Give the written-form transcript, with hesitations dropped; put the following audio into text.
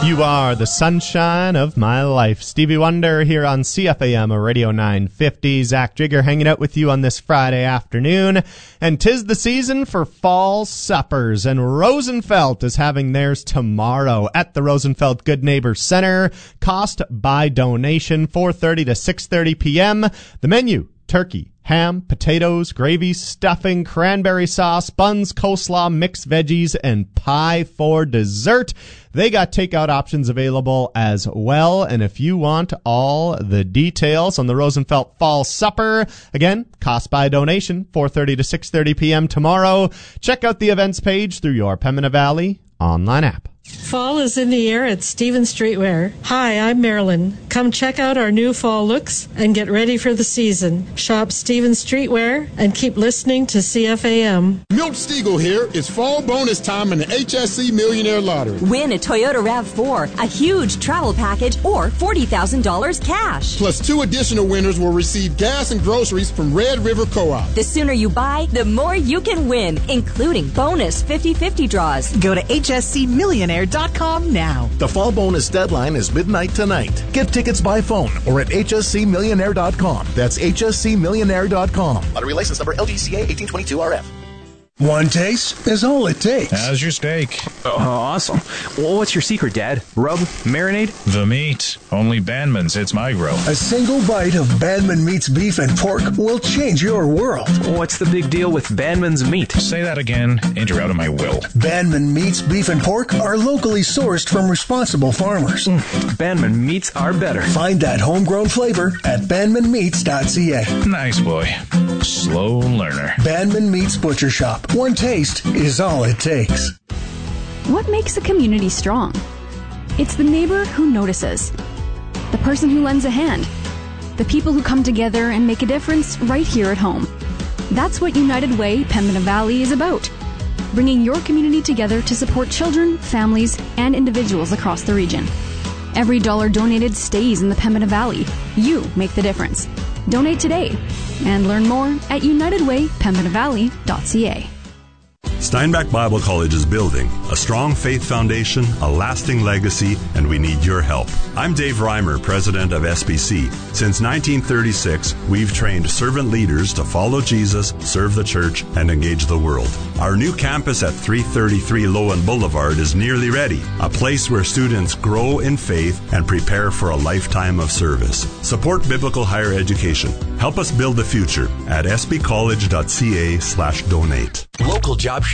You are the sunshine of my life. Stevie Wonder here on CFAM Radio 950. Zach Jigger hanging out with you on this Friday afternoon. And 'tis the season for fall suppers. And Rosenfeld is having theirs tomorrow at the Rosenfeld Good Neighbor Center. Cost by donation, 4:30 to 6:30 p.m. The menu: turkey, ham, potatoes, gravy, stuffing, cranberry sauce, buns, coleslaw, mixed veggies, and pie for dessert. They got takeout options available as well. And if you want all the details on the Rosenfeld Fall Supper, again, cost by donation, 4:30 to 6:30 p.m. tomorrow. Check out the events page through your Pembina Valley online app. Fall is in the air at Stephen Streetwear. Hi, I'm Marilyn. Come check out our new fall looks and get ready for the season. Shop Stephen Streetwear and keep listening to CFAM. Milt Stiegel here. It's fall bonus time in the HSC Millionaire Lottery. Win a Toyota RAV4, a huge travel package, or $40,000 cash. Plus 2 additional winners will receive gas and groceries from Red River Co-op. The sooner you buy, the more you can win, including bonus 50/50 draws. Go to hscmillionaire.com now. The fall bonus deadline is midnight tonight. Get tickets by phone or at hscmillionaire.com. That's hscmillionaire.com. Lottery license number LGCA 1822RF. One taste is all it takes. How's your steak? Oh, awesome. Well, what's your secret, Dad? Rub? Marinade? The meat. Only Bandman's hits my grill. A single bite of Bandman Meat's beef and pork will change your world. What's the big deal with Bandman's meat? Say that again, and you're out of my will. Bandman Meat's beef and pork are locally sourced from responsible farmers. Bandman Meats are better. Find that homegrown flavor at bandmanmeats.ca. Nice boy. Slow learner. Bandman Meats Butcher Shop. One taste is all it takes. What makes a community strong? It's the neighbor who notices, the person who lends a hand, the people who come together and make a difference right here at home. That's what United Way Pembina Valley is about, bringing your community together to support children, families, and individuals across the region. Every dollar donated stays in the Pembina Valley. You make the difference. Donate today and learn more at unitedwaypembinavalley.ca. Steinbach Bible College is building a strong faith foundation, a lasting legacy, and we need your help. I'm Dave Reimer, president of SBC. Since 1936, we've trained servant leaders to follow Jesus, serve the church, and engage the world. Our new campus at 333 Lowen Boulevard is nearly ready, a place where students grow in faith and prepare for a lifetime of service. Support biblical higher education. Help us build the future at sbcollege.ca/donate. Local job